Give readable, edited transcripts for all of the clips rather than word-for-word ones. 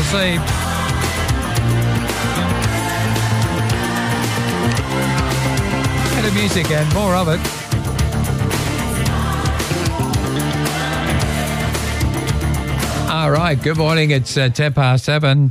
C. And the music and more of it. All right, good morning. It's 7:10.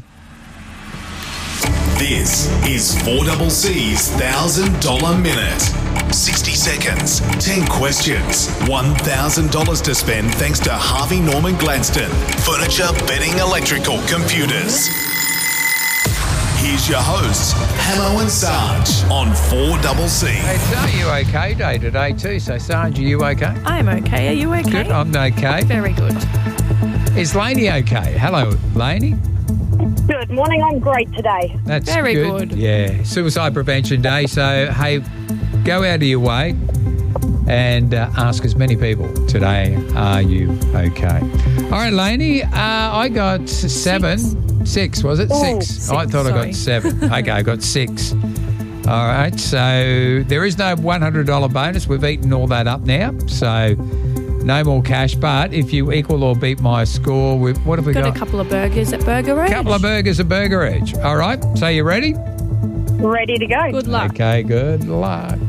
This is 4CC's $1,000 Minute. 60 seconds, 10 questions, $1,000 to spend thanks to Harvey Norman Gladstone. Furniture, bedding, electrical, computers. Here's your hosts, Hamo and Sarge on 4CC. Hey, so are you okay day today too? So, Sarge, are you okay? I'm okay. Are you okay? Good, I'm okay. Very good. Is Lainey okay? Hello, Lainey. Good morning, I'm great today. That's Very good. Yeah, Suicide Prevention Day. So, hey, go out of your way and ask as many people today, are you okay? All right, Lainey, I got six, was it? Oh, Six. I thought I got seven. Okay, I got six. All right, so there is no $100 bonus. We've eaten all that up now, so no more cash. But if you equal or beat my score, what have we got? Got a couple of burgers at Burger Edge. A couple of burgers at Burger Edge. All right, so you ready? Ready to go. Good luck. Okay, good luck.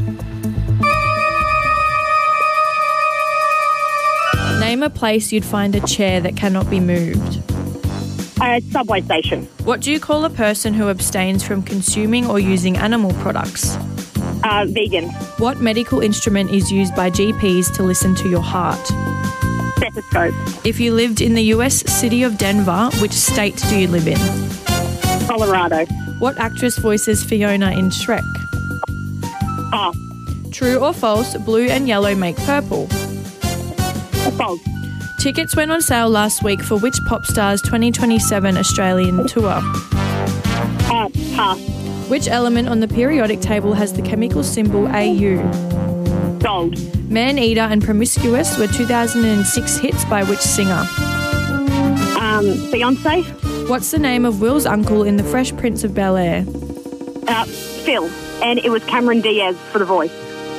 Name a place you'd find a chair that cannot be moved. Subway station. What do you call a person who abstains from consuming or using animal products? Vegan. What medical instrument is used by GPs to listen to your heart? Stethoscope. If you lived in the US city of Denver, which state do you live in? Colorado. What actress voices Fiona in Shrek? Pass. True or false, blue and yellow make purple. False. Tickets went on sale last week for which pop star's 2027 Australian tour? Pass. Which element on the periodic table has the chemical symbol AU? Gold. Man Eater and Promiscuous were 2006 hits by which singer? Beyonce. What's the name of Will's uncle in The Fresh Prince of Bel-Air? Phil. And it was Cameron Diaz for the voice.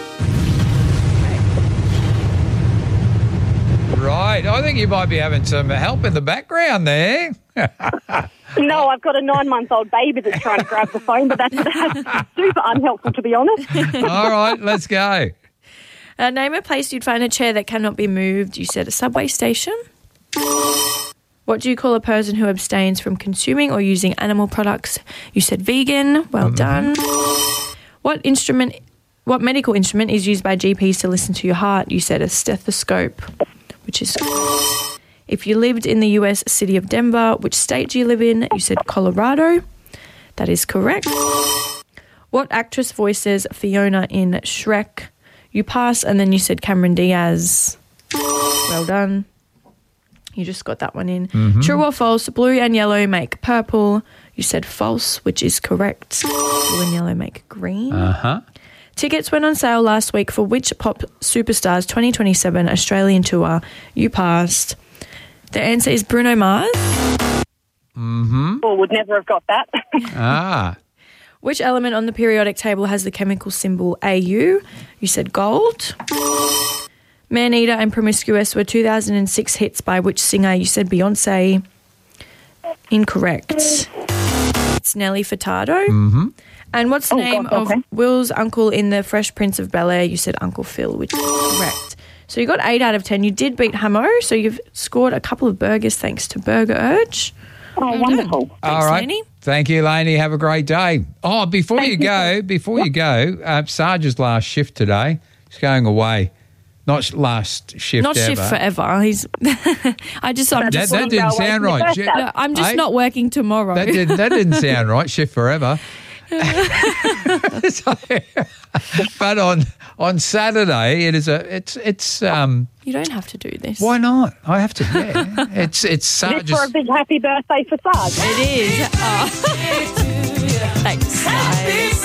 Right, I think you might be having some help in the background there. No, I've got a 9-month-old baby that's trying to grab the phone, but that's super unhelpful, to be honest. All right, let's go. Name a place you'd find a chair that cannot be moved. You said a subway station. What do you call a person who abstains from consuming or using animal products? You said vegan. Well done. What medical instrument is used by GPs to listen to your heart? You said a stethoscope, which is correct. If you lived in the US city of Denver, which state do you live in? You said Colorado. That is correct. What actress voices Fiona in Shrek? You pass, and then you said Cameron Diaz. Well done. You just got that one in. True or false, blue and yellow make purple. You said false, which is correct. Blue and yellow make green. Uh-huh. Tickets went on sale last week for which pop superstars 2027 Australian tour? You passed. The answer is Bruno Mars. Well, would never have got that. Ah. Which element on the periodic table has the chemical symbol AU? You said gold. Man Eater and Promiscuous were 2006 hits by which singer? You said Beyonce. Incorrect. It's Nelly Furtado. And what's the name of Will's uncle in The Fresh Prince of Bel-Air? You said Uncle Phil, which is correct. So you got 8 out of 10. You did beat Hamo, so you've scored a couple of burgers thanks to Burger Edge. Oh, wonderful. Thanks, All right. Lainey. Thank you, Lainey. Have a great day. Oh, before you go, Sarge's last shift today. He's going away. Not last shift Not ever. shift forever. He's. I'm just. That didn't sound right. No, I'm just not working tomorrow. That didn't sound right. Shift forever. But on Saturday it's You don't have to do this. why not? I have to. Yeah, it's This for a big happy birthday for Sarge. It is. Oh. Thanks, guys.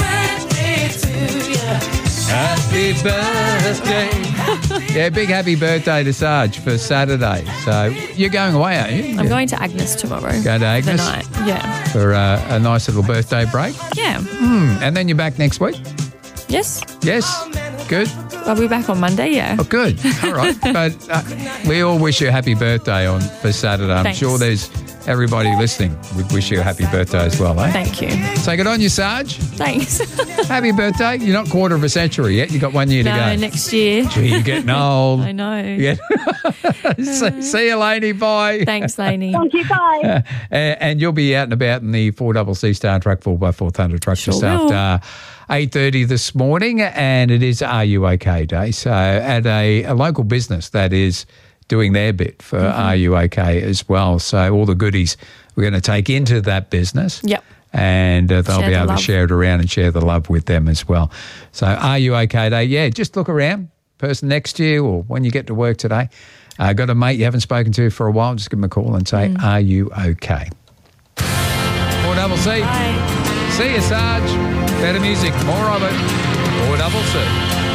Happy birthday. Yeah, big happy birthday to Sarge for Saturday. So you're going away, aren't you? I'm going to Agnes tomorrow. Go to Agnes? The night. Yeah. For a nice little birthday break. Yeah. And then you're back next week? Yes. Yes? Good? I'll be back on Monday, yeah. Oh, good. All right. But we all wish you a happy birthday for Saturday. I'm Thanks. sure there's everybody listening, we wish you a happy birthday as well, eh? Thank you. So good on you, Sarge. Thanks. Happy birthday. You're not quarter of a century yet. You've got 1 year to go. No, next year. Gee, you're getting old. I know. Yeah. See you, Lainey. Bye. Thanks, Lainey. Thank you, bye. And you'll be out and about in the 4CC Star Truck 4x4 Thunder Truck Sure just will. after 8:30 this morning, and it is Are You OK Day. So at a local business that is doing their bit for Are You OK as well. So all the goodies we're going to take into that business. Yep. And they'll Share be the able to love. share it around and share the love with them as well. So Are You OK Day? Yeah, just look around. Person next to you or when you get to work today. Got a mate you haven't spoken to for a while, just give them a call and say, Are you OK? 4CC. Bye. See you, Sarge. Better music, more of it. 4CC.